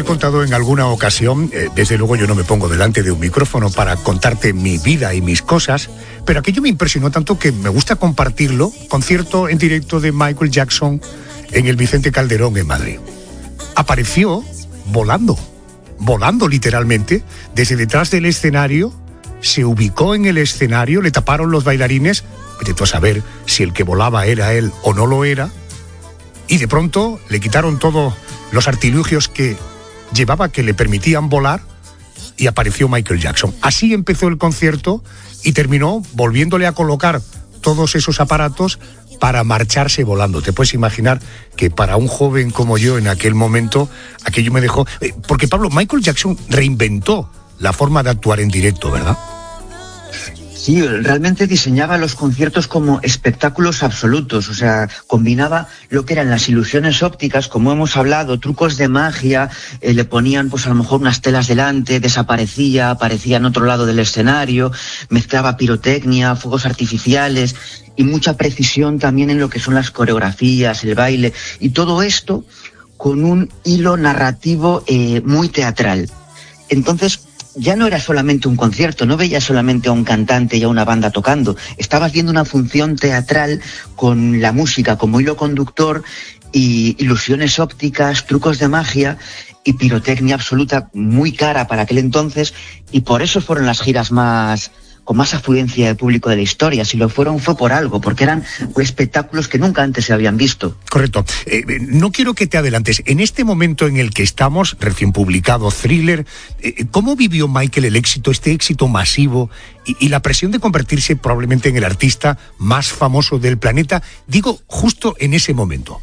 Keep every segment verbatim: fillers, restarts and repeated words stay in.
contado en alguna ocasión, eh, desde luego yo no me pongo delante de un micrófono para contarte mi vida y mis cosas, pero aquello me impresionó tanto que me gusta compartirlo. Concierto en directo de Michael Jackson en el Vicente Calderón en Madrid. Apareció volando, volando literalmente, desde detrás del escenario, se ubicó en el escenario, le taparon los bailarines, intentó saber si el que volaba era él o no lo era, y de pronto le quitaron todos los artilugios que llevaba que le permitían volar y apareció Michael Jackson. Así empezó el concierto y terminó volviéndole a colocar todos esos aparatos para marcharse volando. Te puedes imaginar que para un joven como yo en aquel momento aquello me dejó... Eh, porque Pablo, Michael Jackson reinventó la forma de actuar en directo, ¿verdad? Sí, realmente diseñaba los conciertos como espectáculos absolutos, o sea, combinaba lo que eran las ilusiones ópticas, como hemos hablado, trucos de magia, eh, le ponían pues a lo mejor unas telas delante, desaparecía, aparecía en otro lado del escenario, mezclaba pirotecnia, fuegos artificiales y mucha precisión también en lo que son las coreografías, el baile, y todo esto con un hilo narrativo eh, muy teatral. Entonces, ya no era solamente un concierto, no veías solamente a un cantante y a una banda tocando, estabas viendo una función teatral con la música como hilo conductor y ilusiones ópticas, trucos de magia y pirotecnia absoluta muy cara para aquel entonces, y por eso fueron las giras más con más afluencia de público de la historia. Si lo fueron fue por algo, porque eran espectáculos que nunca antes se habían visto. Correcto. Eh, no quiero que te adelantes. En este momento en el que estamos, recién publicado Thriller, eh, ¿cómo vivió Michael el éxito, este éxito masivo y, y la presión de convertirse probablemente en el artista más famoso del planeta? Digo, justo en ese momento.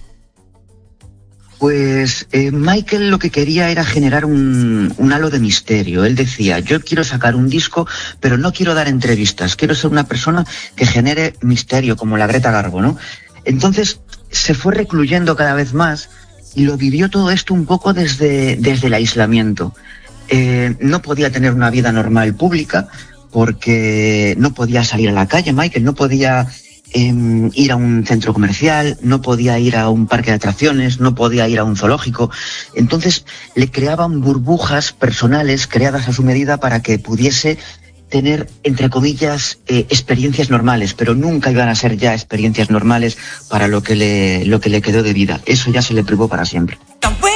Pues eh, Michael lo que quería era generar un, un halo de misterio. Él decía, yo quiero sacar un disco, pero no quiero dar entrevistas, quiero ser una persona que genere misterio, como la Greta Garbo, ¿no? Entonces se fue recluyendo cada vez más y lo vivió todo esto un poco desde, desde el aislamiento. Eh, no podía tener una vida normal pública porque no podía salir a la calle, Michael, no podía... Eh, ir a un centro comercial, no podía ir a un parque de atracciones, no podía ir a un zoológico. Entonces le creaban burbujas personales creadas a su medida para que pudiese tener, entre comillas, eh, experiencias normales, pero nunca iban a ser ya experiencias normales para lo que le, lo que le quedó de vida. Eso ya se le privó para siempre.